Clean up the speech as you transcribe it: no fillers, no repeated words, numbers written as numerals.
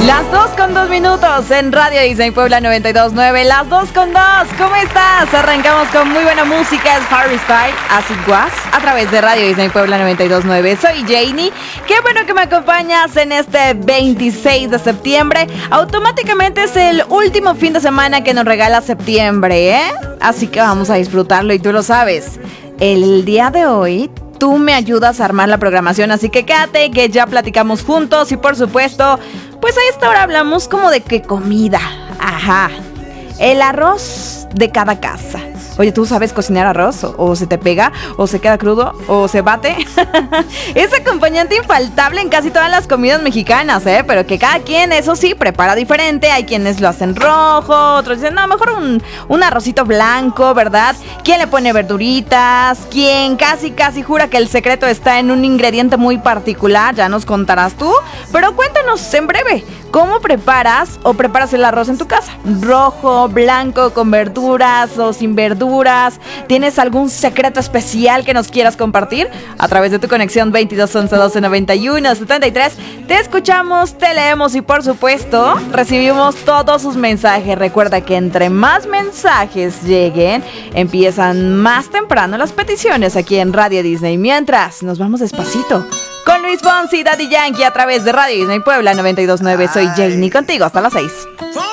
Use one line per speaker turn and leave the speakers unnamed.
Las 2:02 en Radio Disney Puebla 92.9. Las 2:02. ¿Cómo estás? Arrancamos con muy buena música. Es Harry Styles, As It Was, a través de Radio Disney Puebla 92.9. Soy Janie. Qué bueno que me acompañas en este 26 de septiembre. Automáticamente es el último fin de semana que nos regala septiembre, ¿eh? Así que vamos a disfrutarlo y tú lo sabes. El día de hoy tú me ayudas a armar la programación, así que quédate que ya platicamos juntos y por supuesto, pues a esta hora hablamos como de qué comida. Ajá. El arroz de cada casa. Oye, ¿tú sabes cocinar arroz? ¿O se te pega? ¿O se queda crudo? ¿O se bate? Es acompañante infaltable en casi todas las comidas mexicanas, ¿eh? Pero que cada quien, eso sí, prepara diferente. Hay quienes lo hacen rojo, otros dicen, no, mejor un arrocito blanco, ¿verdad? ¿Quién le pone verduritas? ¿Quién casi jura que el secreto está en un ingrediente muy particular? Ya nos contarás tú. Pero cuéntanos en breve, ¿cómo preparas el arroz en tu casa? ¿Rojo, blanco, con verduras o sin verduras? ¿Tienes algún secreto especial que nos quieras compartir? A través de tu conexión 22 11 12 91 73. Te escuchamos, te leemos y por supuesto recibimos todos sus mensajes. Recuerda que entre más mensajes lleguen, empiezan más temprano las peticiones aquí en Radio Disney. Mientras nos vamos despacito con Luis Fonsi y Daddy Yankee a través de Radio Disney Puebla 92.9. Soy Janie contigo hasta las 6.